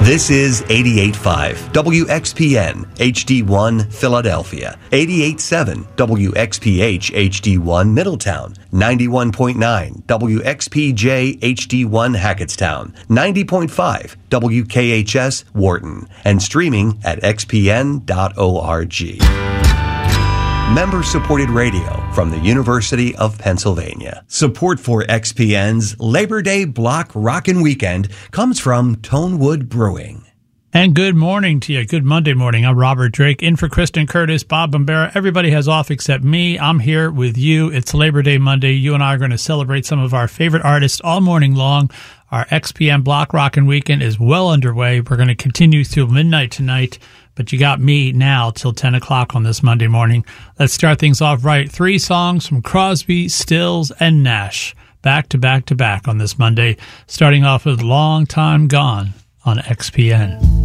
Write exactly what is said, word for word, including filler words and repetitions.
This is eighty-eight point five W X P N H D one Philadelphia, eighty-eight point seven W X P H H D one Middletown, ninety-one point nine W X P J H D one Hackettstown, ninety point five W K H S Wharton, and streaming at x p n dot org. Member-supported radio from the University of Pennsylvania. Support for X P N's Labor Day Block Rockin' Weekend comes from Tonewood Brewing. And good morning to you. Good Monday morning. I'm Robert Drake, in for Kristen Curtis, Bob Bombera. Everybody has off except me. I'm here with you. It's Labor Day Monday. You and I are going to celebrate some of our favorite artists all morning long. Our X P N Block Rockin' Weekend is well underway. We're going to continue through midnight tonight, but you got me now till ten o'clock on this Monday morning. Let's start things off right. Three songs from Crosby, Stills, and Nash, back to back to back on this Monday, starting off with Long Time Gone on X P N.